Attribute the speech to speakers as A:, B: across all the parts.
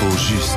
A: L'info juste.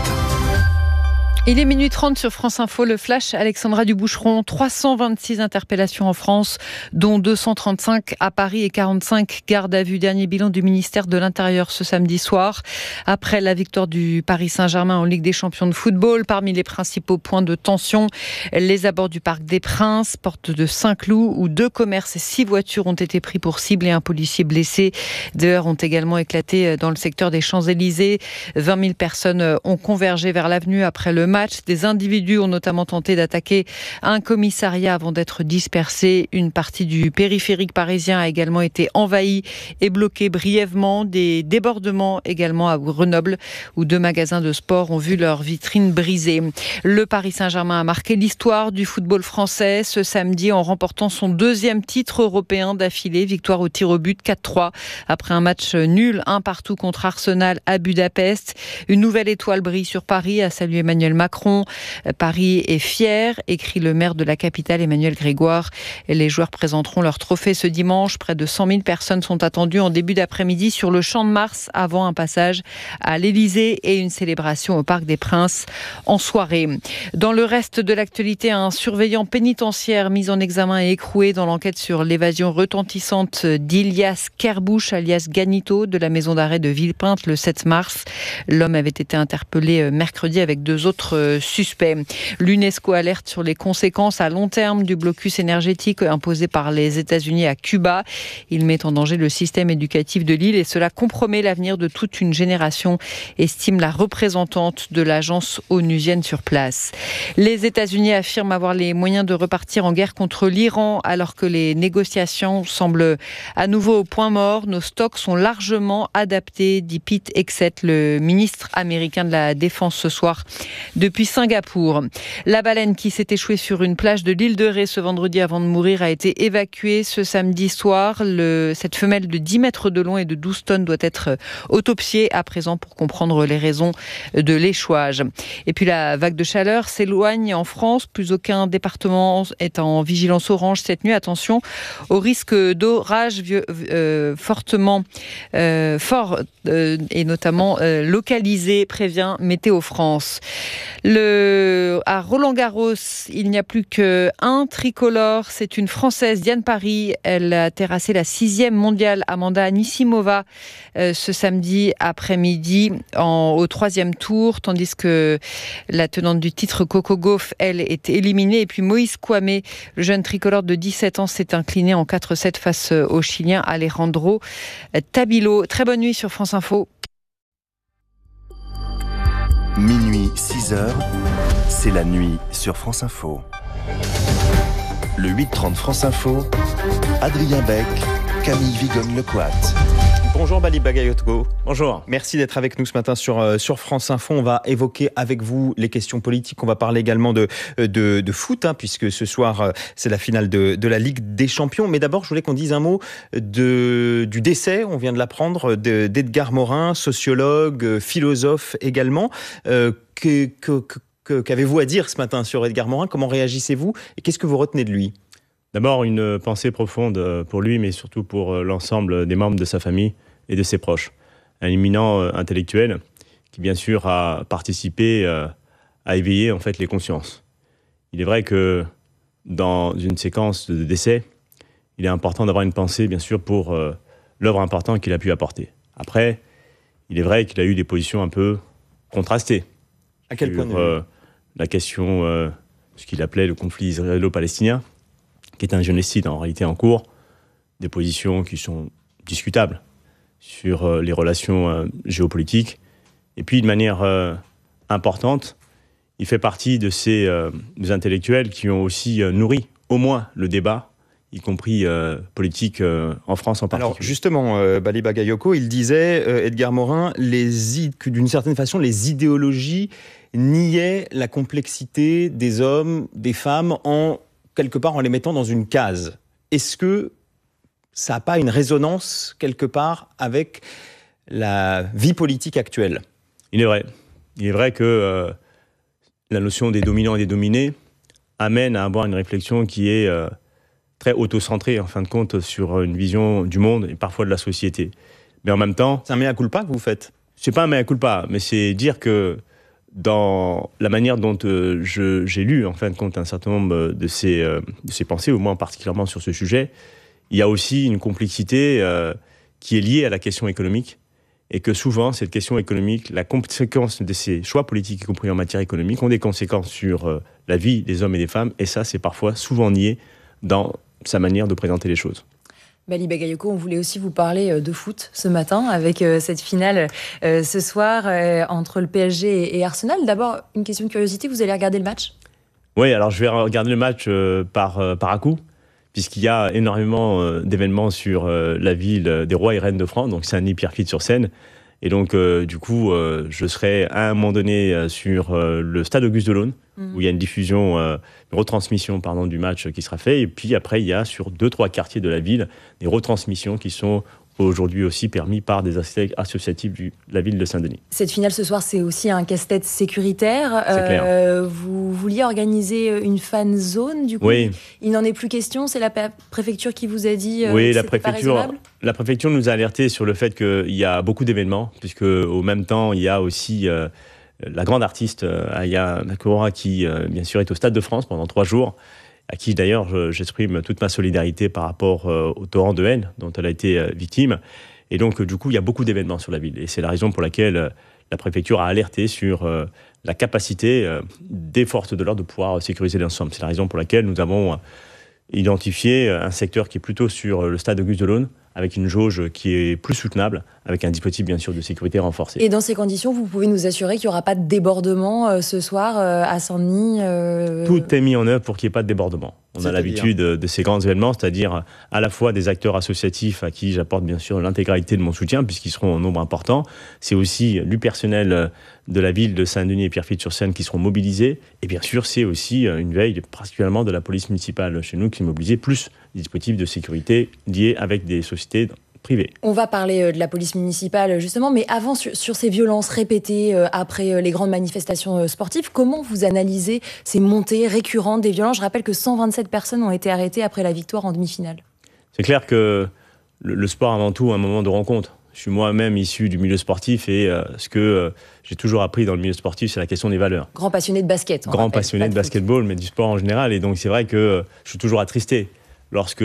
B: Il est minuit 30 sur France Info, le flash, Alexandra Duboucheron. 326 interpellations en France, dont 235 à Paris et 45 gardes à vue. Dernier bilan du ministère de l'Intérieur ce samedi soir. Après la victoire du Paris Saint-Germain en Ligue des Champions de football, parmi les principaux points de tension, les abords du Parc des Princes, porte de Saint-Cloud, où 2 commerces et 6 voitures ont été pris pour cible et un policier blessé. Des heurts ont également éclaté dans le secteur des Champs-Élysées. 20 000 personnes ont convergé vers l'avenue après le match. Des individus ont notamment tenté d'attaquer un commissariat avant d'être dispersés. Une partie du périphérique parisien a également été envahie et bloquée brièvement. Des débordements également à Grenoble, où 2 magasins de sport ont vu leurs vitrines brisées. Le Paris Saint-Germain a marqué l'histoire du football français ce samedi en remportant son 2e titre européen d'affilée. Victoire au tir au but 4-3 après un match nul 1-1 contre Arsenal à Budapest. Une nouvelle étoile brille sur Paris, a salué Emmanuel Macron. Paris est fier, écrit le maire de la capitale Emmanuel Grégoire. Les joueurs présenteront leur trophée ce dimanche. Près de 100 000 personnes sont attendues en début d'après-midi sur le Champ de Mars avant un passage à l'Élysée et une célébration au Parc des Princes en soirée. Dans le reste de l'actualité, un surveillant pénitentiaire mis en examen et écroué dans l'enquête sur l'évasion retentissante d'Ilias Kerbouche, alias Ganito, de la maison d'arrêt de Villepinte le 7 mars. L'homme avait été interpellé mercredi avec 2 autres suspects. L'UNESCO alerte sur les conséquences à long terme du blocus énergétique imposé par les États-Unis à Cuba. Il met en danger le système éducatif de l'île et cela compromet l'avenir de toute une génération, estime la représentante de l'agence onusienne sur place. Les États-Unis affirment avoir les moyens de repartir en guerre contre l'Iran alors que les négociations semblent à nouveau au point mort. Nos stocks sont largement adaptés, dit Pete Hegseth, le ministre américain de la Défense ce soir depuis Singapour. La baleine qui s'est échouée sur une plage de l'île de Ré ce vendredi avant de mourir a été évacuée ce samedi soir. Cette femelle de 10 mètres de long et de 12 tonnes doit être autopsiée à présent pour comprendre les raisons de l'échouage. Et puis la vague de chaleur s'éloigne en France. Plus aucun département est en vigilance orange cette nuit. Attention au risque d'orage fortement fort et notamment localisé, prévient Météo France. À Roland-Garros, il n'y a plus qu'un tricolore. C'est une Française, Diane Paris. Elle a terrassé la 6e mondiale Amanda Anisimova ce samedi après-midi au 3e tour, tandis que la tenante du titre Coco Gauff, elle, est éliminée. Et puis Moïse Kouamé, le jeune tricolore de 17 ans, s'est incliné en 4-7 face au Chilien Alejandro Tabilo. Très bonne nuit sur France Info.
A: Minuit 6h, c'est la nuit sur France Info. Le 8h30 France Info, Adrien Beck, Camille Vigonne-Lecoat.
C: Bonjour Bali Bagayotgo. Bonjour. Merci d'être avec nous ce matin sur France Info. On va évoquer avec vous les questions politiques. On va parler également de foot, puisque ce soir, c'est la finale de la Ligue des Champions. Mais d'abord, je voulais qu'on dise un mot du décès, on vient de l'apprendre, d'Edgar Morin, sociologue, philosophe également. Qu'avez-vous à dire ce matin sur Edgar Morin ? Comment réagissez-vous ? Et qu'est-ce que vous retenez de lui ?
D: D'abord, une pensée profonde pour lui, mais surtout pour l'ensemble des membres de sa famille et de ses proches. Un éminent intellectuel qui, bien sûr, a participé à éveiller en fait les consciences. Il est vrai que dans une séquence de décès, il est important d'avoir une pensée, bien sûr, pour l'œuvre importante qu'il a pu apporter. Après, il est vrai qu'il a eu des positions un peu contrastées.
C: À quel point
D: sur la question, ce qu'il appelait le conflit israélo-palestinien, qui est un génocide en réalité en cours, des positions qui sont discutables sur les relations géopolitiques. Et puis, de manière importante, il fait partie de ces intellectuels qui ont aussi nourri au moins le débat, y compris politique en France en particulier.
C: Alors justement, Bali Bagayoko, il disait, Edgar Morin, que d'une certaine façon, les idéologies niaient la complexité des hommes, des femmes, quelque part en les mettant dans une case. Est-ce que ça n'a pas une résonance quelque part avec la vie politique actuelle ?
D: Il est vrai que la notion des dominants et des dominés amène à avoir une réflexion qui est très auto-centrée, en fin de compte, sur une vision du monde et parfois de la société. Mais en même temps...
C: C'est un mea culpa que vous faites ?
D: C'est pas un mea culpa, mais c'est dire que dans la manière dont j'ai lu, en fin de compte, un certain nombre de ces pensées, au moins particulièrement sur ce sujet, il y a aussi une complexité qui est liée à la question économique, et que souvent, cette question économique, la conséquence de ces choix politiques, y compris en matière économique, ont des conséquences sur la vie des hommes et des femmes, et ça, c'est parfois souvent nié dans sa manière de présenter les choses.
E: Bali Bagayoko, on voulait aussi vous parler de foot ce matin avec cette finale ce soir entre le PSG et Arsenal. D'abord, une question de curiosité, vous allez regarder le match ?
D: Oui, alors je vais regarder le match par à-coup, puisqu'il y a énormément d'événements sur la ville des rois et reines de France, donc Saint-Denis-Pierrefitte-sur-Seine. Et donc, du coup, je serai à un moment donné sur le stade Auguste Delaune, où il y a une diffusion, une retransmission du match qui sera fait. Et puis après, il y a sur 2-3 quartiers de la ville des retransmissions qui sont aujourd'hui aussi permis par des associatifs de la ville de Saint-Denis.
E: Cette finale ce soir, c'est aussi un casse-tête sécuritaire.
D: C'est clair.
E: Vous vouliez organiser une fan zone, du coup.
D: Oui.
E: Il n'en est plus question, c'est la préfecture qui vous a dit
D: oui,
E: que c'était pas raisonnable ?
D: La préfecture nous a alertés sur le fait qu'il y a beaucoup d'événements, puisque au même temps, il y a aussi la grande artiste Aya Nakamura qui, bien sûr, est au Stade de France pendant 3 jours, à qui d'ailleurs j'exprime toute ma solidarité par rapport au torrent de haine dont elle a été victime. Et donc, du coup, il y a beaucoup d'événements sur la ville. Et c'est la raison pour laquelle la préfecture a alerté sur la capacité des forces de l'ordre de pouvoir sécuriser l'ensemble. C'est la raison pour laquelle nous avons identifié un secteur qui est plutôt sur le stade Auguste Delaune, avec une jauge qui est plus soutenable, avec un dispositif bien sûr de sécurité renforcé.
E: Et dans ces conditions, vous pouvez nous assurer qu'il n'y aura pas de débordement ce soir à Saint-Denis
D: Tout est mis en œuvre pour qu'il n'y ait pas de débordement. On a l'habitude de ces grands événements, c'est-à-dire à la fois des acteurs associatifs à qui j'apporte bien sûr l'intégralité de mon soutien, puisqu'ils seront en nombre important. C'est aussi du personnel de la ville de Saint-Denis et Pierrefitte-sur-Seine qui seront mobilisés. Et bien sûr, c'est aussi une veille, particulièrement de la police municipale chez nous, qui est mobilisée, plus des dispositifs de sécurité liés avec des sociétés privées.
E: On va parler de la police municipale justement, mais avant, sur ces violences répétées après les grandes manifestations sportives, comment vous analysez ces montées récurrentes des violences ? Je rappelle que 127 personnes ont été arrêtées après la victoire en demi-finale.
D: C'est clair que le sport avant tout un moment de rencontre. Je suis moi-même issu du milieu sportif et ce que j'ai toujours appris dans le milieu sportif, c'est la question des valeurs.
E: Grand passionné de basket.
D: Grand passionné de basketball, mais du sport en général. Et donc c'est vrai que je suis toujours attristé lorsque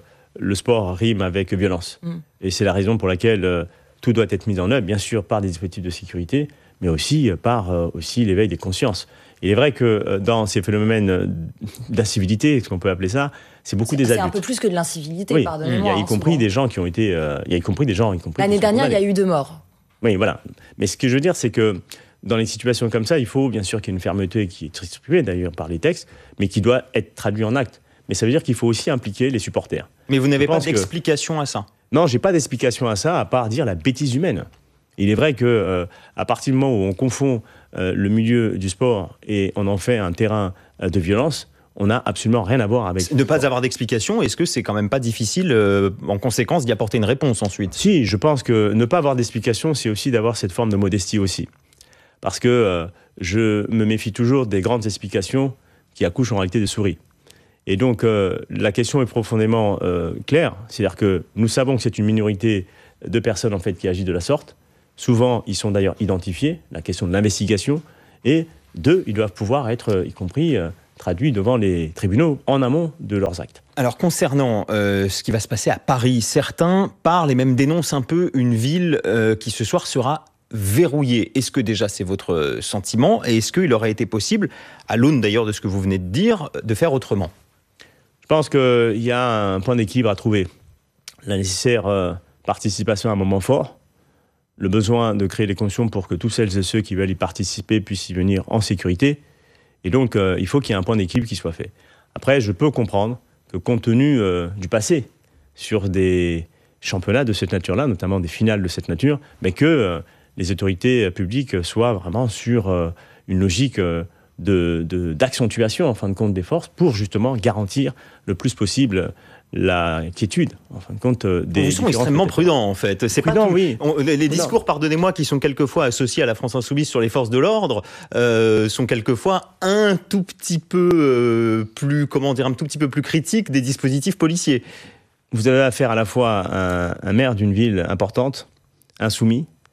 D: le sport rime avec violence. Et c'est la raison pour laquelle tout doit être mis en œuvre, bien sûr par des dispositifs de sécurité, mais aussi par l'éveil des consciences. Il est vrai que dans ces phénomènes d'incivilité, ce qu'on peut appeler ça, c'est beaucoup des adultes.
E: C'est un peu plus que de l'incivilité,
D: oui,
E: pardonnez-moi.
D: Il y a y compris des gens qui ont été... il y a y compris des gens...
E: L'année dernière, il y a eu 2 morts.
D: Oui, voilà. Mais ce que je veux dire, c'est que dans les situations comme ça, il faut bien sûr qu'il y ait une fermeté qui est exprimée d'ailleurs par les textes, mais qui doit être traduite en actes. Mais ça veut dire qu'il faut aussi impliquer les supporters.
C: Mais vous n'avez pas d'explication à ça ?
D: Non, j'ai pas d'explication à ça, à part dire la bêtise humaine. Il est vrai que à partir du moment où on confond le milieu du sport et on en fait un terrain de violence, on n'a absolument rien à voir avec...
C: Ne pas avoir d'explication, est-ce que c'est quand même pas difficile, en conséquence, d'y apporter une réponse ensuite ?
D: Si, je pense que ne pas avoir d'explication, c'est aussi d'avoir cette forme de modestie aussi. Parce que je me méfie toujours des grandes explications qui accouchent en réalité de souris. Et donc, la question est profondément claire. C'est-à-dire que nous savons que c'est une minorité de personnes en fait, qui agissent de la sorte. Souvent, ils sont d'ailleurs identifiés, la question de l'investigation. Et 2, ils doivent pouvoir être, y compris, traduits devant les tribunaux en amont de leurs actes.
C: Alors, concernant ce qui va se passer à Paris, certains parlent et même dénoncent un peu une ville qui ce soir sera verrouillée. Est-ce que déjà c'est votre sentiment ? Et est-ce qu'il aurait été possible, à l'aune d'ailleurs de ce que vous venez de dire, de faire autrement ?
D: Je pense qu'il y a un point d'équilibre à trouver. La nécessaire participation à un moment fort, le besoin de créer les conditions pour que tous celles et ceux qui veulent y participer puissent y venir en sécurité. Et donc, il faut qu'il y ait un point d'équilibre qui soit fait. Après, je peux comprendre que compte tenu du passé, sur des championnats de cette nature-là, notamment des finales de cette nature, mais que les autorités publiques soient vraiment sur une logique d'accentuation, en fin de compte, des forces pour justement garantir le plus possible la quiétude, en fin de compte, des...
C: Ils sont extrêmement prudents, en fait. C'est
D: prudent,
C: pas tout...
D: oui.
C: Les discours, pardonnez-moi, qui sont quelquefois associés à la France Insoumise sur les forces de l'ordre, sont quelquefois un tout petit peu plus, un tout petit peu plus critiques des dispositifs policiers.
D: Vous avez affaire à la fois à un maire d'une ville importante, insoumis,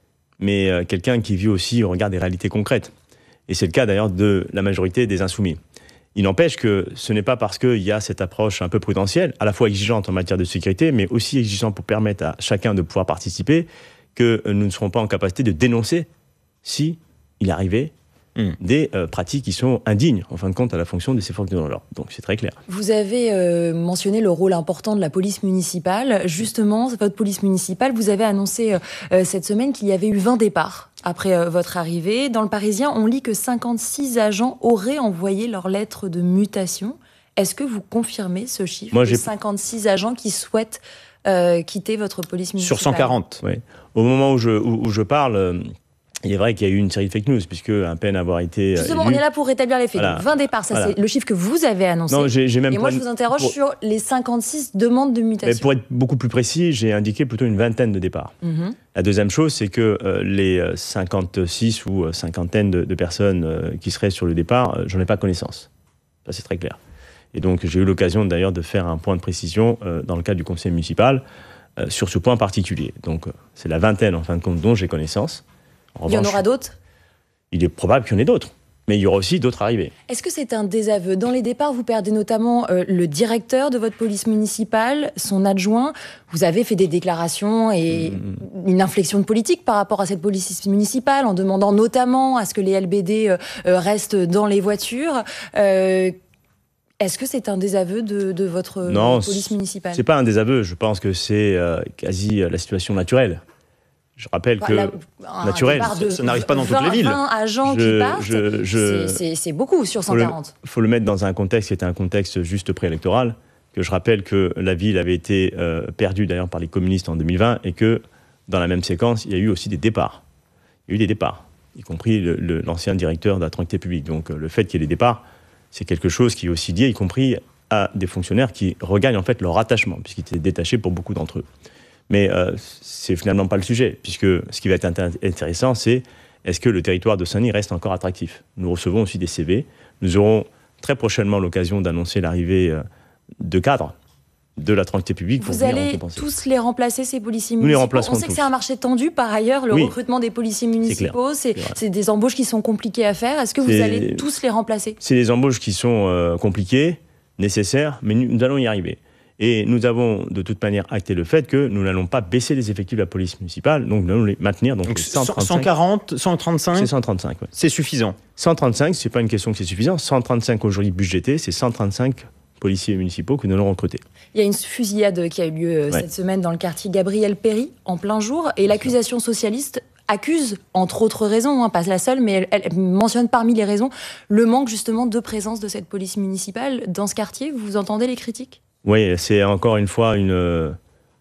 D: mais quelqu'un qui vit aussi au regard des réalités concrètes. Et c'est le cas d'ailleurs de la majorité des Insoumis. Il n'empêche que ce n'est pas parce qu'il y a cette approche un peu prudentielle, à la fois exigeante en matière de sécurité, mais aussi exigeante pour permettre à chacun de pouvoir participer, que nous ne serons pas en capacité de dénoncer si il arrivait des pratiques qui sont indignes, en fin de compte, à la fonction de ces forces de l'ordre. Donc c'est très clair.
E: Vous avez mentionné le rôle important de la police municipale. Justement, votre police municipale, vous avez annoncé cette semaine qu'il y avait eu 20 départs après votre arrivée. Dans Le Parisien, on lit que 56 agents auraient envoyé leur lettre de mutation. Est-ce que vous confirmez ce chiffre de 56 agents qui souhaitent quitter votre police municipale?
C: Sur 140.
D: Oui. Au moment où je parle... il est vrai qu'il y a eu une série de fake news, puisque à peine avoir été
E: Justement,
D: élu,
E: on est là pour rétablir les faits.
D: Voilà.
E: Donc 20 départs, ça c'est le chiffre que vous avez annoncé.
D: Non, j'ai même
E: et moi, je vous interroge sur les 56 demandes de mutation.
D: Mais pour être beaucoup plus précis, j'ai indiqué plutôt une vingtaine de départs. La deuxième chose, c'est que les 56 ou cinquantaine de personnes qui seraient sur le départ, j'en ai pas connaissance. Ça, c'est très clair. Et donc, j'ai eu l'occasion d'ailleurs de faire un point de précision dans le cadre du conseil municipal sur ce point particulier. Donc, c'est la vingtaine, en fin de compte, dont j'ai connaissance. En revanche,
E: il y en aura d'autres?
D: Il est probable qu'il y en ait d'autres. Mais il y aura aussi d'autres arrivées.
E: Est-ce que c'est un désaveu? Dans les départs, vous perdez notamment le directeur de votre police municipale, son adjoint. Vous avez fait des déclarations et une inflexion de politique par rapport à cette police municipale, en demandant notamment à ce que les LBD restent dans les voitures. Est-ce que c'est un désaveu de votre police municipale?
D: Non, c'est pas un désaveu. Je pense que c'est quasi la situation naturelle. Je rappelle que naturel,
C: ça n'arrive pas dans toutes les villes.
E: 20 agents qui partent, c'est beaucoup sur 140.
D: Il faut le mettre dans un contexte qui était un contexte juste préélectoral. Que je rappelle que la ville avait été perdue d'ailleurs par les communistes en 2020 et que dans la même séquence, il y a eu aussi des départs. Il y a eu des départs, y compris l'ancien directeur de la tranquillité publique. Donc le fait qu'il y ait des départs, c'est quelque chose qui est aussi lié, y compris à des fonctionnaires qui regagnent en fait leur attachement, puisqu'ils étaient détachés pour beaucoup d'entre eux. Mais c'est finalement pas le sujet, puisque ce qui va être intéressant, c'est est-ce que le territoire de Saint-Denis reste encore attractif? Nous recevons aussi des CV. Nous aurons très prochainement l'occasion d'annoncer l'arrivée de cadres de la tranquillité publique.
E: Vous allez tous les remplacer, ces policiers municipaux?
D: Nous les remplacerons.
E: On sait que c'est un marché tendu, par ailleurs, le recrutement des policiers municipaux. C'est des embauches qui sont compliquées à faire. Est-ce que vous allez tous les remplacer? C'est
D: des embauches qui sont compliquées, nécessaires, mais nous allons y arriver. Et nous avons de toute manière acté le fait que nous n'allons pas baisser les effectifs de la police municipale, donc nous allons les maintenir. Donc
C: 140, 135
D: C'est 135, oui.
C: C'est suffisant.
D: 135, c'est pas une question que c'est suffisant. 135 aujourd'hui budgétés, c'est 135 policiers municipaux que nous allons recruter.
E: Il y a une fusillade qui a eu lieu cette semaine dans le quartier Gabriel Péry, en plein jour, et l'accusation socialiste accuse, entre autres raisons, pas la seule, mais elle mentionne parmi les raisons le manque justement de présence de cette police municipale dans ce quartier. Vous entendez les critiques?
D: Oui, c'est encore une fois une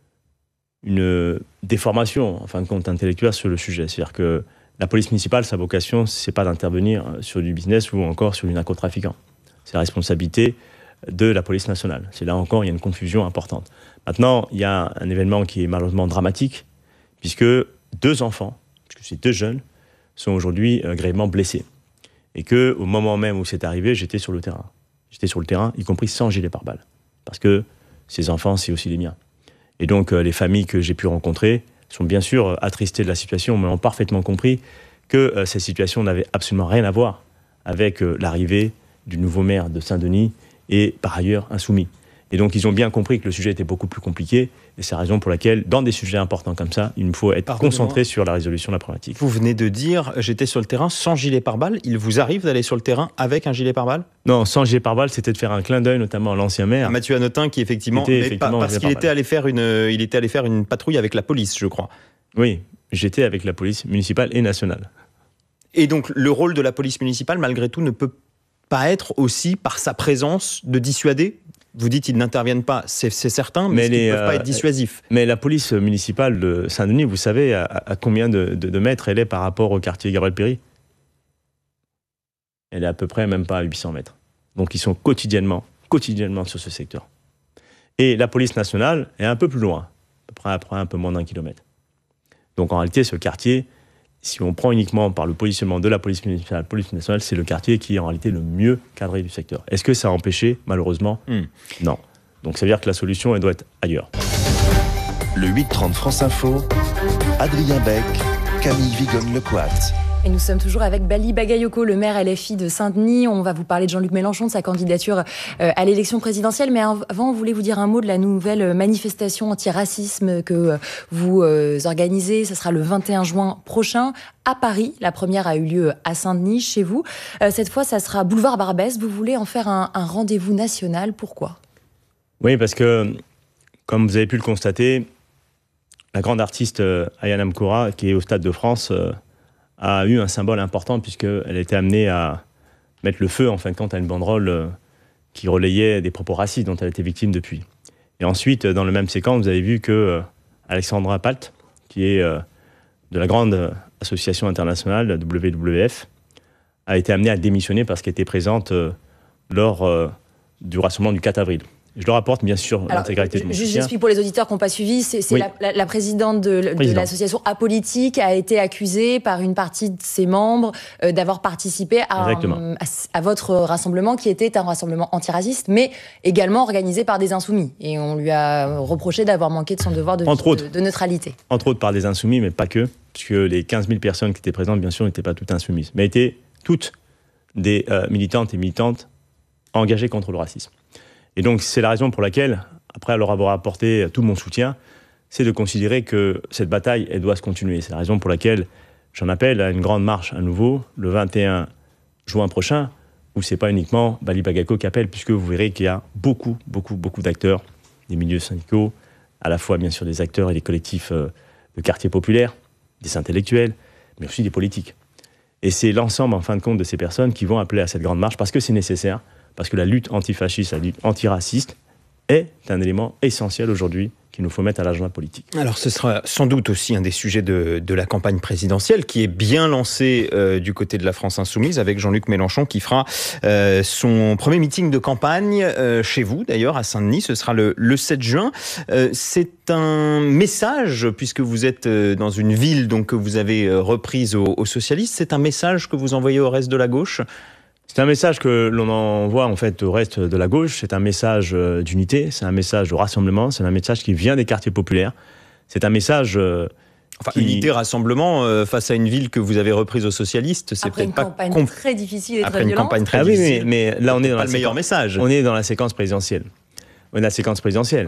D: déformation, en fin de compte, intellectuelle sur le sujet. C'est-à-dire que la police municipale, sa vocation, c'est pas d'intervenir sur du business ou encore sur du narcotrafiquant. C'est la responsabilité de la police nationale. C'est là encore, il y a une confusion importante. Maintenant, il y a un événement qui est malheureusement dramatique, puisque 2 enfants, puisque ces 2 jeunes, sont aujourd'hui grièvement blessés. Et qu'au moment même où c'est arrivé, j'étais sur le terrain. J'étais sur le terrain, y compris sans gilet pare-balles. Parce que ces enfants, c'est aussi les miens. Et donc, les familles que j'ai pu rencontrer sont bien sûr attristées de la situation, mais ont parfaitement compris que cette situation n'avait absolument rien à voir avec l'arrivée du nouveau maire de Saint-Denis et par ailleurs insoumis. Et donc, ils ont bien compris que le sujet était beaucoup plus compliqué. Et c'est la raison pour laquelle, dans des sujets importants comme ça, il me faut être concentré sur la résolution de la problématique.
C: Vous venez de dire, j'étais sur le terrain sans gilet pare-balles. Il vous arrive d'aller sur le terrain avec un gilet pare-balles?
D: Non, sans gilet pare-balles, c'était de faire un clin d'œil, notamment à l'ancien maire.
C: Mathieu Hanotin, qui effectivement parce qu'il était allé faire une patrouille avec la police, je crois.
D: Oui, j'étais avec la police municipale et nationale.
C: Et donc, le rôle de la police municipale, malgré tout, ne peut pas être aussi, par sa présence, de dissuader? Vous dites qu'ils n'interviennent pas, c'est certain, mais ils ne peuvent pas être dissuasifs.
D: Mais la police municipale de Saint-Denis, vous savez à combien de mètres elle est par rapport au quartier Gabriel Péry? Elle est à peu près même pas à 800 mètres. Donc ils sont quotidiennement sur ce secteur. Et la police nationale est un peu plus loin, à peu près un peu moins d'1 kilomètre. Donc en réalité, ce quartier, si on prend uniquement par le positionnement de la police municipale, la police nationale, c'est le quartier qui est en réalité le mieux cadré du secteur. Est-ce que ça a empêché, malheureusement? Non. Donc ça veut dire que la solution, elle doit être ailleurs.
A: Le 8-30 France Info, Adrien Beck, Camille Vigonne-Lecoat.
E: Et nous sommes toujours avec Bali Bagayoko, le maire LFI de Saint-Denis. On va vous parler de Jean-Luc Mélenchon, de sa candidature à l'élection présidentielle. Mais avant, on voulait vous dire un mot de la nouvelle manifestation anti-racisme que vous organisez. Ce sera le 21 juin prochain à Paris. La première a eu lieu à Saint-Denis, chez vous. Cette fois, ça sera boulevard Barbès. Vous voulez en faire un rendez-vous national. Pourquoi ?
D: Oui, parce que, comme vous avez pu le constater, la grande artiste Ayana Mkoura, qui est au Stade de France, a eu un symbole important puisqu'elle était amenée à mettre le feu, en fin de compte, à une banderole qui relayait des propos racistes dont elle était victime depuis. Et ensuite, dans le même séquence, vous avez vu que Alexandra Palt, qui est de la grande association internationale, WWF, a été amenée à démissionner parce qu'elle était présente lors du rassemblement du 4 avril. Je leur apporte bien sûr l'intégralité de mon soutien.
E: J'explique pour les auditeurs qui n'ont pas suivi, c'est oui. la présidente de l'association Apolitique a été accusée par une partie de ses membres d'avoir participé à votre rassemblement qui était un rassemblement antiraciste, mais également organisé par des insoumis. Et on lui a reproché d'avoir manqué de son devoir de neutralité.
D: Entre autres par des insoumis, mais pas que, puisque les 15 000 personnes qui étaient présentes, bien sûr, n'étaient pas toutes insoumises, mais étaient toutes des militantes et militantes engagées contre le racisme. Et donc, c'est la raison pour laquelle, après leur avoir apporté tout mon soutien, c'est de considérer que cette bataille, elle doit se continuer. C'est la raison pour laquelle j'en appelle à une grande marche à nouveau, le 21 juin prochain, où ce n'est pas uniquement Bali Bagayoko qui appelle, puisque vous verrez qu'il y a beaucoup d'acteurs, des milieux syndicaux, à la fois, bien sûr, des acteurs et des collectifs de quartiers populaires, des intellectuels, mais aussi des politiques. Et c'est l'ensemble, en fin de compte, de ces personnes qui vont appeler à cette grande marche, parce que c'est nécessaire, parce que la lutte antifasciste, la lutte antiraciste est un élément essentiel aujourd'hui qu'il nous faut mettre à l'agenda politique.
C: Alors ce sera sans doute aussi un des sujets de la campagne présidentielle qui est bien lancée du côté de la France Insoumise avec Jean-Luc Mélenchon qui fera son premier meeting de campagne chez vous d'ailleurs à Saint-Denis. Ce sera le 7 juin. C'est un message, puisque vous êtes dans une ville donc, que vous avez reprise aux socialistes, c'est un message que vous envoyez au reste de la gauche ?
D: C'est un message que l'on envoie en fait au reste de la gauche, c'est un message d'unité, c'est un message de rassemblement, c'est un message qui vient des quartiers populaires, c'est un message...
C: unité, rassemblement face à une ville que vous avez reprise aux socialistes, c'est
E: après
C: peut-être pas...
E: Après une campagne très difficile et très violente.
C: Après une campagne très difficile.
D: Oui, mais là on est dans
C: le meilleur message.
D: On est dans la séquence présidentielle. On est dans la séquence présidentielle.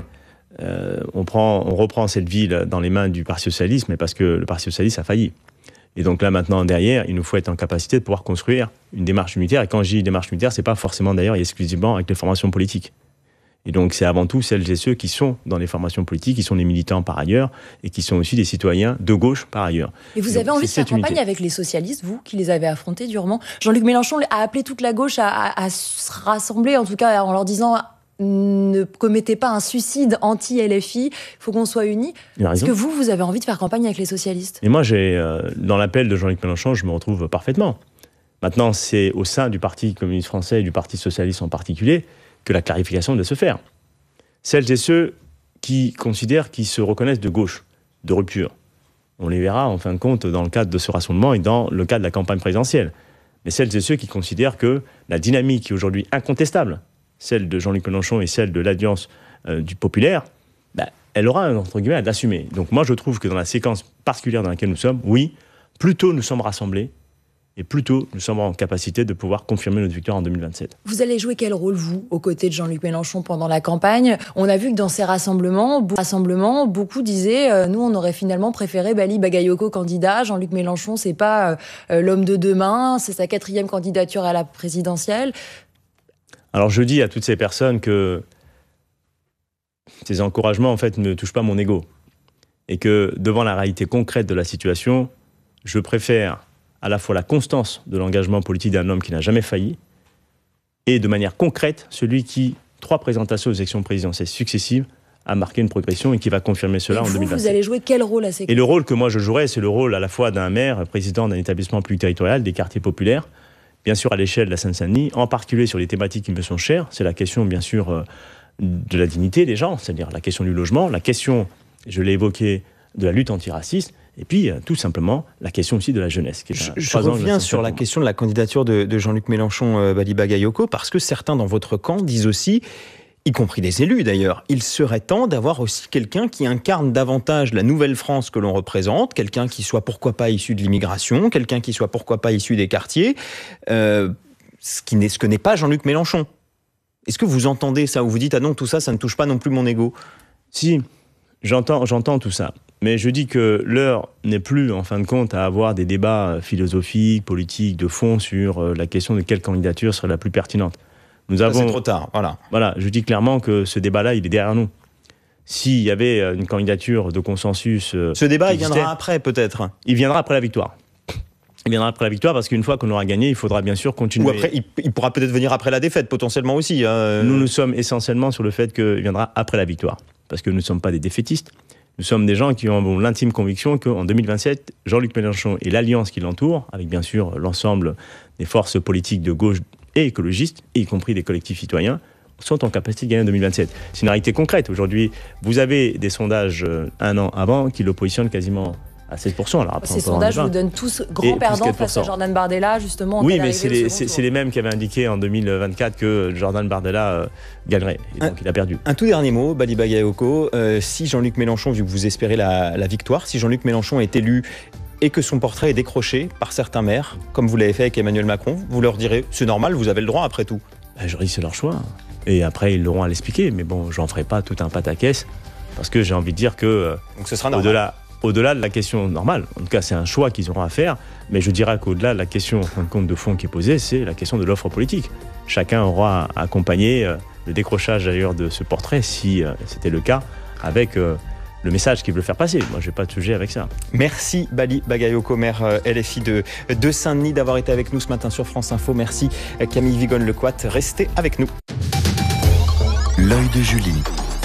D: On reprend cette ville dans les mains du Parti Socialiste, mais parce que le Parti Socialiste a failli. Et donc là, maintenant, derrière, il nous faut être en capacité de pouvoir construire une démarche unitaire. Et quand je dis démarche unitaire, c'est pas forcément d'ailleurs et exclusivement avec les formations politiques. Et donc, c'est avant tout celles et ceux qui sont dans les formations politiques, qui sont des militants par ailleurs, et qui sont aussi des citoyens de gauche par ailleurs.
E: Et vous avez envie de faire campagne avec les socialistes, vous, qui les avez affrontés durement. Jean-Luc Mélenchon a appelé toute la gauche à se rassembler, en tout cas en leur disant... Ne commettez pas un suicide anti-LFI, il faut qu'on soit unis. Est-ce que vous avez envie de faire campagne avec les socialistes ?
D: Et moi, dans l'appel de Jean-Luc Mélenchon, je me retrouve parfaitement. Maintenant, c'est au sein du Parti communiste français et du Parti socialiste en particulier que la clarification doit se faire. Celles et ceux qui considèrent, qui se reconnaissent de gauche, de rupture, on les verra en fin de compte dans le cadre de ce rassemblement et dans le cadre de la campagne présidentielle. Mais celles et ceux qui considèrent que la dynamique qui est aujourd'hui incontestable, celle de Jean-Luc Mélenchon et celle de l'Alliance du Populaire, elle aura, entre guillemets, à l'assumer. Donc moi, je trouve que dans la séquence particulière dans laquelle nous sommes, oui, plus tôt nous sommes rassemblés, et plus tôt nous sommes en capacité de pouvoir confirmer notre victoire en 2027.
E: Vous allez jouer quel rôle, vous, aux côtés de Jean-Luc Mélenchon pendant la campagne ? On a vu que dans ces rassemblements, beaucoup disaient nous, on aurait finalement préféré Bali Bagayoko candidat. Jean-Luc Mélenchon, c'est pas l'homme de demain, c'est sa 4e candidature à la présidentielle.
D: Alors je dis à toutes ces personnes que ces encouragements en fait ne touchent pas mon ego et que devant la réalité concrète de la situation, je préfère à la fois la constance de l'engagement politique d'un homme qui n'a jamais failli et de manière concrète celui qui, 3 présentations aux élections présidentielles successives, a marqué une progression et qui va confirmer cela en 2027.
E: Vous allez jouer quel rôle à ces...
D: Et le rôle que moi je jouerai, c'est le rôle à la fois d'un maire, président d'un établissement public territorial, des quartiers populaires, bien sûr à l'échelle de la Seine-Saint-Denis, en particulier sur les thématiques qui me sont chères. C'est la question, bien sûr, de la dignité des gens, c'est-à-dire la question du logement, la question, je l'ai évoqué, de la lutte antiraciste, et puis tout simplement la question aussi de la jeunesse.
C: Je reviens sur la question de la candidature de Jean-Luc Mélenchon, Bali Bagayoko, parce que certains dans votre camp disent aussi y compris des élus d'ailleurs, il serait temps d'avoir aussi quelqu'un qui incarne davantage la nouvelle France que l'on représente, quelqu'un qui soit pourquoi pas issu de l'immigration, quelqu'un qui soit pourquoi pas issu des quartiers, ce que n'est pas Jean-Luc Mélenchon. Est-ce que vous entendez ça ou vous dites ah non, tout ça, ça ne touche pas non plus mon ego?
D: Si, j'entends tout ça. Mais je dis que l'heure n'est plus, en fin de compte, à avoir des débats philosophiques, politiques, de fond sur la question de quelle candidature serait la plus pertinente.
C: C'est trop tard, voilà.
D: Voilà, je dis clairement que ce débat-là, il est derrière nous. S'il y avait une candidature de consensus...
C: Ce débat, il viendra après, peut-être.
D: Il viendra après la victoire. Il viendra après la victoire parce qu'une fois qu'on aura gagné, il faudra bien sûr continuer.
C: Ou après, il pourra peut-être venir après la défaite, potentiellement aussi.
D: Nous sommes essentiellement sur le fait qu'il viendra après la victoire. Parce que nous ne sommes pas des défaitistes. Nous sommes des gens qui ont l'intime conviction qu'en 2027, Jean-Luc Mélenchon et l'alliance qui l'entoure, avec bien sûr l'ensemble des forces politiques de gauche et écologistes, y compris des collectifs citoyens, sont en capacité de gagner en 2027. C'est une réalité concrète. Aujourd'hui, vous avez des sondages un an avant qui le positionnent quasiment à 7%. Alors après,
E: ces sondages vous donnent tous grands perdants face à Jordan Bardella, justement.
D: Oui, mais c'est les mêmes qui avaient indiqué en 2024 que Jordan Bardella gagnerait. Et donc il a perdu.
C: Un tout dernier mot, Bali Bagayoko. Si Jean-Luc Mélenchon, vu que vous espérez la victoire, si Jean-Luc Mélenchon est élu et que son portrait est décroché par certains maires, comme vous l'avez fait avec Emmanuel Macron, vous leur direz, c'est normal, vous avez le droit après tout.
D: Je dis c'est leur choix. Et après, ils l'auront à l'expliquer. Mais bon, j'en ferai pas tout un pataquès parce que j'ai envie de dire que
C: donc ce sera normal.
D: Au-delà de la question normale, en tout cas c'est un choix qu'ils auront à faire, mais je dirais qu'au-delà de la question en fin de compte de fond qui est posée, c'est la question de l'offre politique. Chacun aura accompagné le décrochage d'ailleurs de ce portrait, si c'était le cas, avec le message qu'il veut faire passer. Moi je n'ai pas de sujet avec ça.
C: Merci Bali Bagayoko, maire LFI de Saint-Denis, d'avoir été avec nous ce matin sur France Info. Merci Camille Vigonne-Lecoat, restez avec nous.
A: L'œil de Julie.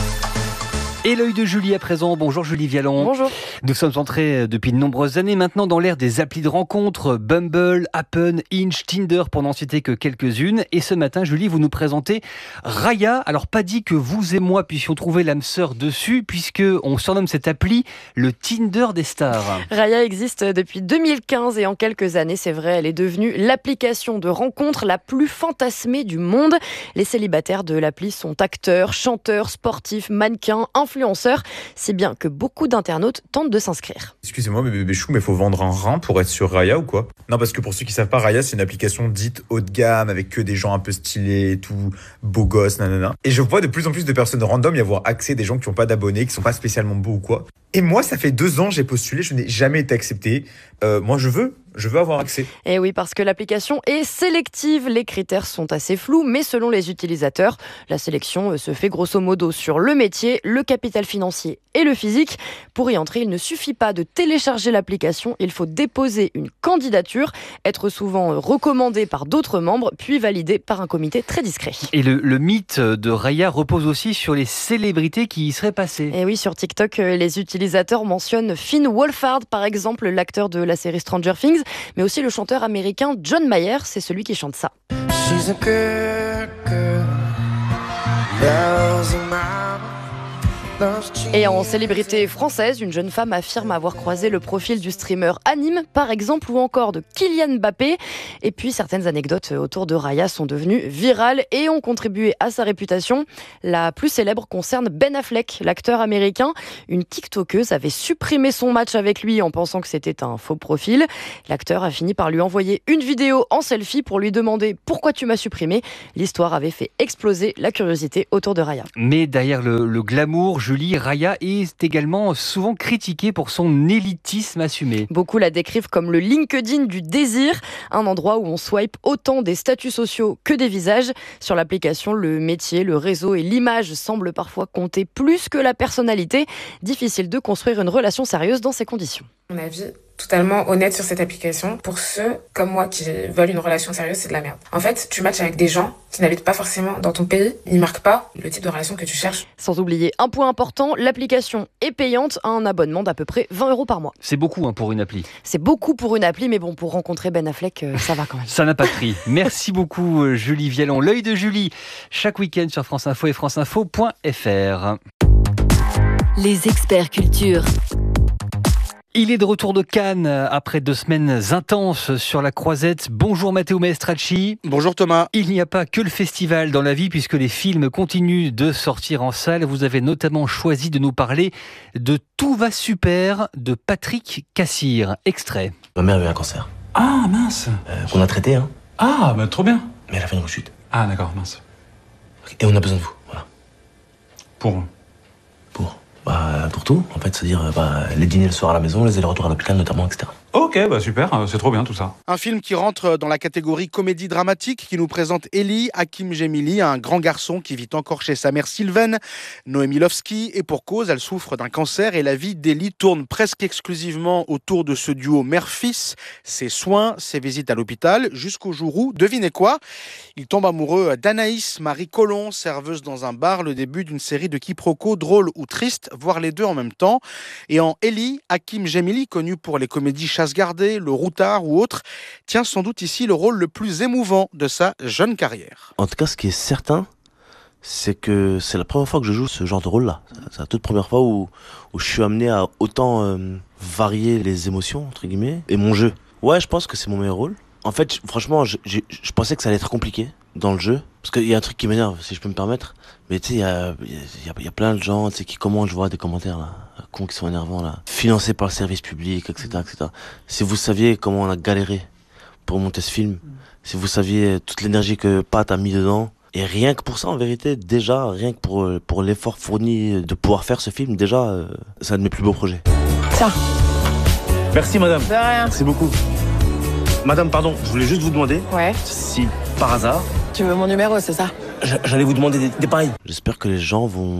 F: Et l'œil de Julie à présent. Bonjour Julie Vialon.
E: Bonjour.
F: Nous sommes entrés depuis de nombreuses années maintenant dans l'ère des applis de rencontres, Bumble, Happen, Hinge, Tinder pour n'en citer que quelques-unes. Et ce matin, Julie, vous nous présentez Raya. Alors pas dit que vous et moi puissions trouver l'âme sœur dessus, puisque on surnomme cette appli le Tinder des stars.
G: Raya existe depuis 2015 et en quelques années, c'est vrai, elle est devenue l'application de rencontres la plus fantasmée du monde. Les célibataires de l'appli sont acteurs, chanteurs, sportifs, mannequins, influenceurs, si bien que beaucoup d'internautes tentent de s'inscrire.
H: Excusez-moi, mais bébé chou, mais faut vendre un rein pour être sur Raya ou quoi? Non, parce que pour ceux qui savent pas, Raya, c'est une application dite haut de gamme, avec que des gens un peu stylés et tout, beaux gosses, nanana. Et je vois de plus en plus de personnes random y avoir accès, des gens qui n'ont pas d'abonnés, qui sont pas spécialement beaux ou quoi. Et moi, ça fait 2 ans, j'ai postulé, je n'ai jamais été accepté. Moi, je veux avoir accès.
G: Et oui, parce que l'application est sélective. Les critères sont assez flous, mais selon les utilisateurs, la sélection se fait grosso modo sur le métier, le capital financier et le physique. Pour y entrer, il ne suffit pas de télécharger l'application, il faut déposer une candidature, être souvent recommandé par d'autres membres, puis validé par un comité très discret.
F: Et le mythe de Raya repose aussi sur les célébrités qui y seraient passées.
G: Et oui, sur TikTok, les utilisateurs mentionnent Finn Wolfhard, par exemple, l'acteur de la série Stranger Things, mais aussi le chanteur américain John Mayer, c'est celui qui chante ça. She's a good girl. Et en célébrité française, une jeune femme affirme avoir croisé le profil du streamer Anime, par exemple, ou encore de Kylian Mbappé. Et puis, certaines anecdotes autour de Raya sont devenues virales et ont contribué à sa réputation. La plus célèbre concerne Ben Affleck, l'acteur américain. Une TikTokeuse avait supprimé son match avec lui en pensant que c'était un faux profil. L'acteur a fini par lui envoyer une vidéo en selfie pour lui demander « Pourquoi tu m'as supprimé ?» L'histoire avait fait exploser la curiosité autour de Raya.
F: Mais derrière le glamour, Julie, Raya est également souvent critiquée pour son élitisme assumé.
G: Beaucoup la décrivent comme le LinkedIn du désir, un endroit où on swipe autant des statuts sociaux que des visages. Sur l'application, le métier, le réseau et l'image semblent parfois compter plus que la personnalité. Difficile de construire une relation sérieuse dans ces conditions.
I: Mon avis totalement honnête sur cette application. Pour ceux comme moi qui veulent une relation sérieuse, c'est de la merde. En fait, tu matches avec des gens qui n'habitent pas forcément dans ton pays. Ils marquent pas le type de relation que tu cherches.
G: Sans oublier un point important, l'application est payante à un abonnement d'à peu près 20 € par mois.
F: C'est beaucoup pour une appli.
G: C'est beaucoup pour une appli, mais bon, pour rencontrer Ben Affleck, ça va quand même.
F: Ça n'a pas de prix. Merci beaucoup Julie Vialon. L'œil de Julie, chaque week-end sur France Info et franceinfo.fr.
J: Les experts culture.
F: Il est de retour de Cannes après 2 semaines intenses sur la Croisette. Bonjour Matteo Maestracci.
J: Bonjour Thomas.
F: Il n'y a pas que le festival dans la vie puisque les films continuent de sortir en salle. Vous avez notamment choisi de nous parler de Tout va super de Patrick Cassir. Extrait.
K: Ma mère a eu un cancer.
J: Ah mince.
K: Qu'on a traité, hein.
J: Ah bah trop bien.
K: Mais elle a fait une rechute.
J: Ah d'accord, mince.
K: Et on a besoin de vous, voilà.
J: Pour
K: Pour tout, en fait, c'est-à-dire les dîners le soir à la maison, les allers-retours à l'hôpital notamment, etc.
J: Ok, bah super, c'est trop bien tout ça.
L: Un film qui rentre dans la catégorie comédie dramatique, qui nous présente Eli Hakim Gemili, un grand garçon qui vit encore chez sa mère Sylvaine, Noémie Lovski, et pour cause, elle souffre d'un cancer et la vie d'Eli tourne presque exclusivement autour de ce duo mère-fils, ses soins, ses visites à l'hôpital, jusqu'au jour où, devinez quoi, il tombe amoureux d'Anaïs Marie Collomb, serveuse dans un bar, le début d'une série de quiproquos drôles ou tristes, voire les deux en même temps. Et en Eli, Hakim Gemili, connu pour les comédies Chasse gardée, Le Routard ou autres, tient sans doute ici le rôle le plus émouvant de sa jeune carrière.
K: En tout cas, ce qui est certain, c'est que c'est la première fois que je joue ce genre de rôle-là. C'est la toute première fois où je suis amené à autant varier les émotions, entre guillemets, et mon jeu. Ouais, je pense que c'est mon meilleur rôle. En fait, franchement, je pensais que ça allait être compliqué dans le jeu. Parce qu'il y a un truc qui m'énerve, si je peux me permettre. Mais tu sais, il y a plein de gens qui commentent, je vois des commentaires là, cons qui sont énervants là. Financés par le service public, etc., etc. Si vous saviez comment on a galéré pour monter ce film, si vous saviez toute l'énergie que Pat a mis dedans, et rien que pour ça, en vérité, déjà, rien que pour l'effort fourni de pouvoir faire ce film, déjà, c'est un de mes plus beaux projets.
M: Tiens.
K: Merci madame.
M: De rien.
K: Merci beaucoup. Madame, pardon, je voulais juste vous demander si, par hasard...
M: Tu veux mon numéro, c'est ça?
K: J'allais vous demander des pareils. J'espère que les gens vont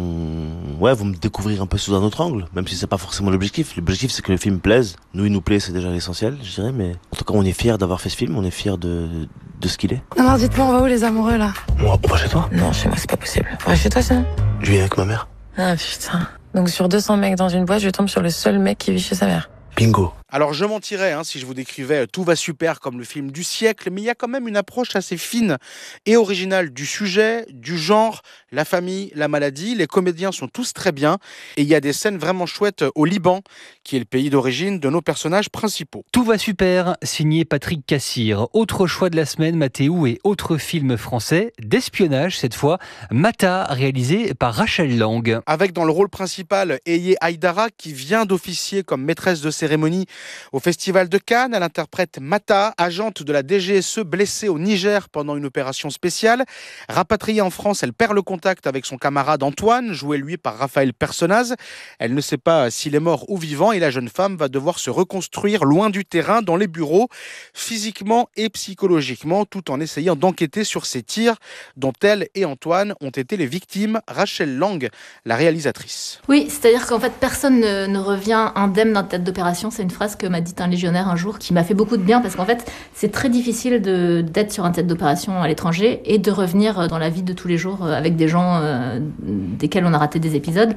K: me découvrir un peu sous un autre angle, même si c'est pas forcément l'objectif. L'objectif, c'est que le film plaise. Nous, il nous plaît, c'est déjà l'essentiel, je dirais, mais en tout cas, on est fiers d'avoir fait ce film, on est fiers de ce qu'il est.
M: Non, dites-moi, on va où les amoureux, là?
K: On va chez toi?
M: Non, chez moi, c'est pas possible. On va chez toi, ça?
K: Je vis avec ma mère.
M: Ah, putain. Donc, sur 200 mecs dans une boîte, je tombe sur le seul mec qui vit chez sa mère.
K: Bingo.
L: Alors je mentirais si je vous décrivais Tout va super comme le film du siècle, mais il y a quand même une approche assez fine et originale du sujet, du genre, la famille, la maladie. Les comédiens sont tous très bien et il y a des scènes vraiment chouettes au Liban, qui est le pays d'origine de nos personnages principaux.
F: Tout va super, signé Patrick Cassir. Autre choix de la semaine, Mathéo, et autre film français, d'espionnage cette fois, Mata, réalisé par Rachel Lang.
L: Avec dans le rôle principal Eye Aïdara, qui vient d'officier comme maîtresse de cérémonie au Festival de Cannes. Elle interprète Mata, agente de la DGSE blessée au Niger pendant une opération spéciale. Rapatriée en France, elle perd le contact avec son camarade Antoine, joué lui par Raphaël Personnaz. Elle ne sait pas s'il est mort ou vivant et la jeune femme va devoir se reconstruire loin du terrain, dans les bureaux, physiquement et psychologiquement, tout en essayant d'enquêter sur ces tirs dont elle et Antoine ont été les victimes. Rachel Lang, la réalisatrice.
N: Oui, c'est-à-dire qu'en fait, personne ne revient indemne d'un théâtre d'opération. C'est une phrase que m'a dit un légionnaire un jour qui m'a fait beaucoup de bien parce qu'en fait, c'est très difficile d'être sur un théâtre d'opération à l'étranger et de revenir dans la vie de tous les jours avec des gens desquels on a raté des épisodes.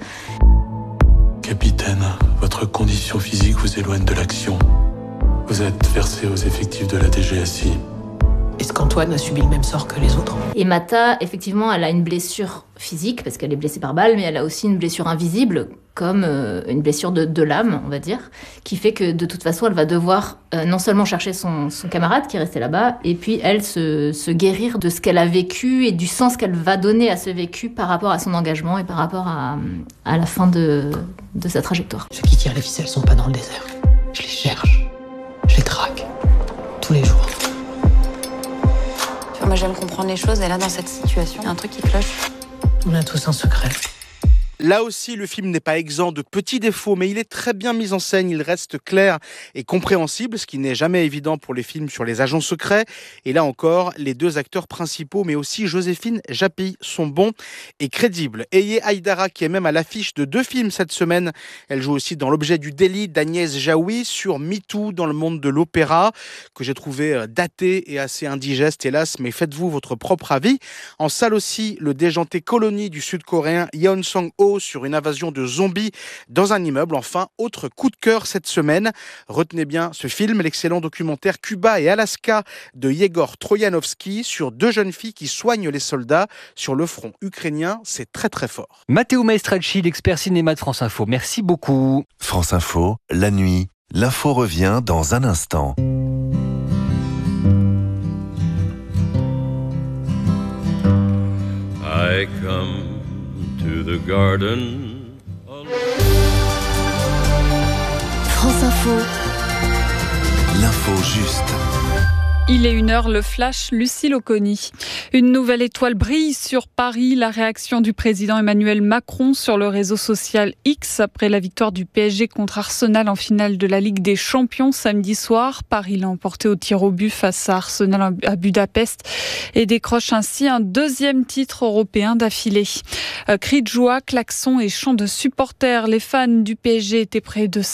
O: Capitaine, votre condition physique vous éloigne de l'action. Vous êtes versé aux effectifs de la DGSI.
M: Est-ce qu'Antoine a subi le même sort que les autres?
N: Et Mata, effectivement, elle a une blessure physique, parce qu'elle est blessée par balle, mais elle a aussi une blessure invisible, comme une blessure de l'âme, on va dire, qui fait que de toute façon, elle va devoir non seulement chercher son camarade qui est resté là-bas, et puis elle se guérir de ce qu'elle a vécu et du sens qu'elle va donner à ce vécu par rapport à son engagement et par rapport à la fin de sa trajectoire.
M: Ceux qui tirent les ficelles sont pas dans le désert. Je les cherche, je les traque, tous les jours.
P: Moi j'aime comprendre les choses et là dans cette situation, il y a un truc qui cloche.
M: On a tous un secret.
L: Là aussi, le film n'est pas exempt de petits défauts, mais il est très bien mis en scène, il reste clair et compréhensible, ce qui n'est jamais évident pour les films sur les agents secrets. Et là encore, les deux acteurs principaux, mais aussi Joséphine Japy, sont bons et crédibles. Eye Aïdara, qui est même à l'affiche de 2 films cette semaine, elle joue aussi dans L'objet du délit d'Agnès Jaoui, sur MeToo dans le monde de l'opéra, que j'ai trouvé daté et assez indigeste, hélas, mais faites-vous votre propre avis. En salle aussi, le déjanté colonie du sud-coréen Yeon Sang-ho sur une invasion de zombies dans un immeuble. Enfin, autre coup de cœur cette semaine. Retenez bien ce film, l'excellent documentaire Cuba et Alaska de Yegor Troyanovski sur 2 jeunes filles qui soignent les soldats sur le front ukrainien. C'est très très fort.
F: Matteo Maestracci, l'expert cinéma de France Info. Merci beaucoup.
A: France Info, la nuit, L'info revient dans un instant.
Q: I come to the garden.
R: France Info.
A: L'info juste.
R: Il est 1h, le flash, Lucille Oconi. Une nouvelle étoile brille sur Paris. La réaction du président Emmanuel Macron sur le réseau social X après la victoire du PSG contre Arsenal en finale de la Ligue des Champions samedi soir. Paris l'a emporté au tir au but face à Arsenal à Budapest et décroche ainsi un 2e titre européen d'affilée. Cris de joie, klaxons et chants de supporters. Les fans du PSG étaient près de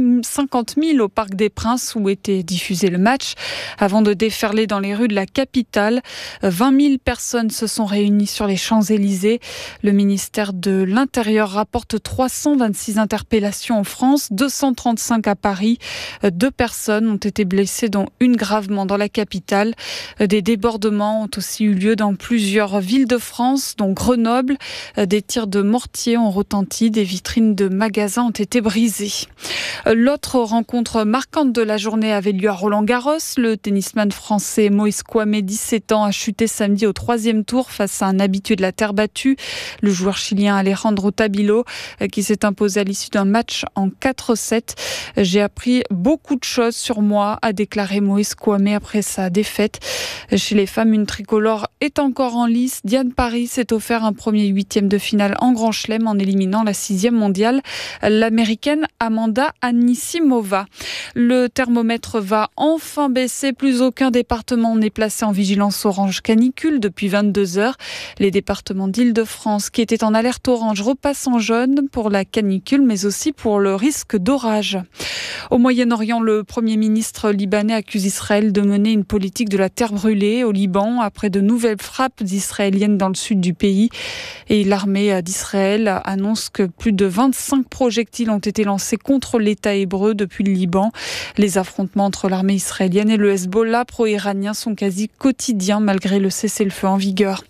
R: 50 000 au Parc des Princes où était diffusé le match avant de déferler dans les rues de la capitale. 20 000 personnes se sont réunies sur les Champs-Élysées. Le ministère de l'Intérieur rapporte 326 interpellations en France, 235 à Paris. 2 personnes ont été blessées, dont une gravement dans la capitale. Des débordements ont aussi eu lieu dans plusieurs villes de France, dont Grenoble. Des tirs de mortier ont retenti, des vitrines de magasins ont été brisées. L'autre rencontre marquante de la journée avait lieu à Roland-Garros. Le tennisman français Moïse Kouamé, 17 ans, a chuté samedi au 3e tour face à un habitué de la terre battue, le joueur chilien Alejandro Tabilo, qui s'est imposé à l'issue d'un match en 4-7. J'ai appris beaucoup de choses sur moi, a déclaré Moïse Kouamé après sa défaite. Chez les femmes, une tricolore est encore en lice. Diane Paris s'est offert un premier 8e de finale en Grand Chelem en éliminant la 6e mondiale, l'américaine Amanda Anisimova. Le thermomètre va enfin baisser. Plus aucun département n'est placé en vigilance orange canicule depuis 22 heures. Les départements d'Île-de-France qui étaient en alerte orange repassent en jaune pour la canicule, mais aussi pour le risque d'orage. Au Moyen-Orient, le Premier ministre libanais accuse Israël de mener une politique de la terre brûlée au Liban après de nouvelles frappes israéliennes dans le sud du pays. Et l'armée d'Israël annonce que plus de 25 projectiles ont été lancés contre l'État hébreu depuis le Liban. Les affrontements entre l'armée israélienne et le Hezbollah pro-iranien sont quasi quotidiens malgré le cessez-le-feu en vigueur.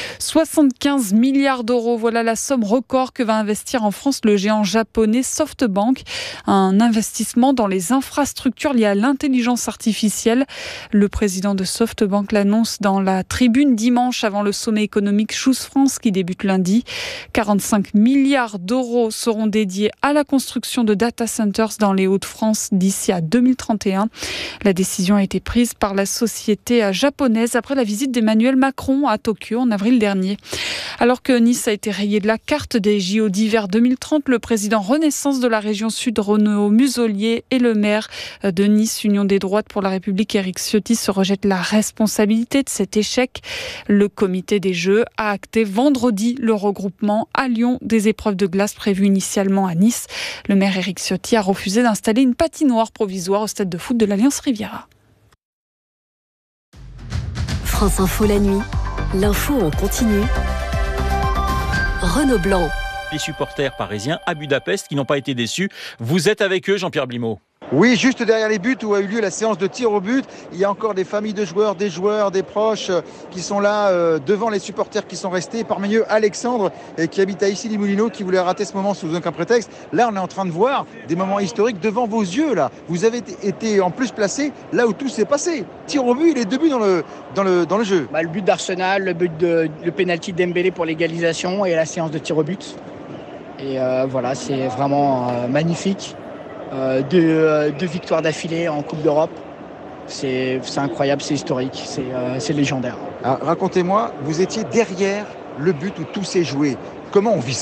R: 75 milliards d'euros, voilà la somme record que va investir en France le géant japonais SoftBank. Un investissement dans les infrastructures liées à l'intelligence artificielle. Le président de SoftBank l'annonce dans la tribune dimanche avant le sommet économique Choose France qui débute lundi. 45 milliards d'euros seront dédiés à la construction de data centers dans les Hauts-de-France d'ici à 2031. La décision a été prise par la société japonaise après la visite d'Emmanuel Macron à Tokyo en avril dernier. Alors que Nice a été rayé de la carte des JO d'hiver 2030, le président Renaissance de la région Sud, Renaud Muselier, et le maire de Nice, Union des droites pour la République, Éric Ciotti, se rejettent la responsabilité de cet échec. Le comité des Jeux a acté vendredi le regroupement à Lyon des épreuves de glace prévues initialement à Nice. Le maire Éric Ciotti a refusé d'installer une patinoire provisoire au stade de foot de l'Alliance Riviera.
S: France Info la nuit, l'info en continu. Renaud Blanc.
T: Les supporters parisiens à Budapest qui n'ont pas été déçus. Vous êtes avec eux, Jean-Pierre Blimaud?
U: Oui, juste derrière les buts où a eu lieu la séance de tir au but, il y a encore des familles de joueurs, des proches qui sont là devant les supporters qui sont restés. Parmi eux, Alexandre qui habite à Issy-les-Moulineaux, qui voulait rater ce moment sous aucun prétexte. Là, on est en train de voir des moments historiques devant vos yeux. Là, vous avez été en plus placé là où tout s'est passé. Tir au but et les 2 buts dans le jeu.
V: Le but d'Arsenal, le penalty d'Embélé pour l'égalisation et la séance de tir au but. Et voilà, c'est vraiment magnifique. 2 victoires d'affilée en Coupe d'Europe. C'est incroyable, c'est historique, c'est légendaire.
U: Alors, racontez-moi, vous étiez derrière le but où tout s'est joué. Comment on vit ça ?